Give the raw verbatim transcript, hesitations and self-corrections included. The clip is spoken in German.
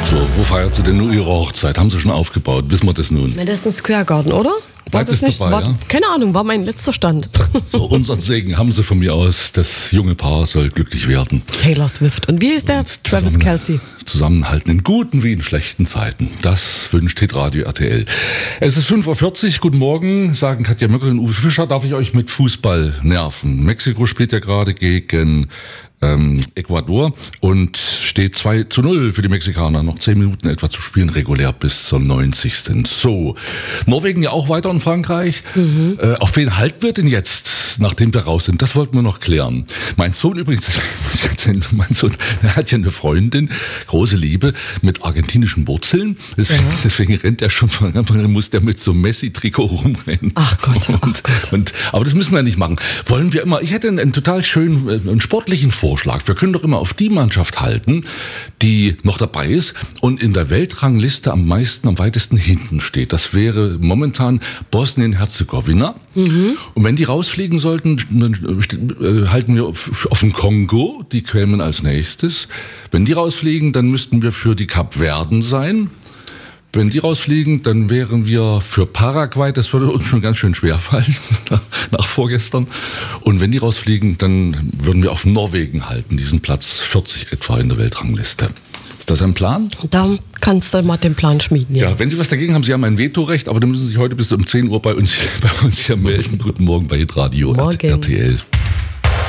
So, wo feiert sie denn nur ihre Hochzeit? Haben sie schon aufgebaut? Wissen wir das nun? Madison Square Garden, oder? War Bleibt das es nicht? dabei, War, ja? Keine Ahnung, war mein letzter Stand. So, unseren Segen haben sie von mir aus. Das junge Paar soll glücklich werden. Taylor Swift. Und wie ist der? Und Travis zusammen- Kelce. Zusammenhalten in guten wie in schlechten Zeiten. Das wünscht Hitradio R T L. Es ist fünf Uhr vierzig. Guten Morgen, sagen Katja Möckel und Uwe Fischer. Darf ich euch mit Fußball nerven? Mexiko spielt ja gerade gegen ähm, Ecuador und steht zwei zu null für die Mexikaner. Noch zehn Minuten etwa zu spielen, regulär bis zum neunzigsten So, Norwegen ja auch weiter in Frankreich. Mhm. Äh, auf wen halten wir denn jetzt, nachdem wir raus sind? Das wollten wir noch klären. Mein Sohn übrigens, das muss ich erzählen, mein Sohn, der hat ja eine Freundin, große Liebe, mit argentinischen Wurzeln. Deswegen, Ja. deswegen rennt er schon von Anfang an, muss der mit so einem Messi-Trikot rumrennen. Ach Gott, ach und, Gott. Und, aber das müssen wir nicht machen. Wollen wir immer, ich hätte einen, einen total schönen, äh, einen sportlichen Vorschlag. Wir können doch immer auf die Mannschaft halten, die noch dabei ist und in der Weltrangliste am meisten, am weitesten hinten steht. Das wäre momentan Bosnien-Herzegowina. Mhm. Und wenn die rausfliegen sollten, dann äh, halten wir auf, auf den Kongo, die kämen als nächstes. Wenn die rausfliegen, dann müssten wir für die Kapverden sein. Wenn die rausfliegen, dann wären wir für Paraguay, das würde uns schon ganz schön schwer fallen, nach vorgestern. Und wenn die rausfliegen, dann würden wir auf Norwegen halten, diesen Platz vierzig etwa in der Weltrangliste. Ist das ein Plan? Da kannst du mal den Plan schmieden. Ja. Ja, wenn Sie was dagegen haben, Sie haben ein Vetorecht, aber dann müssen Sie sich heute bis um zehn Uhr bei uns, bei uns hier melden. Guten Morgen bei Hitradio Morgen. R T L.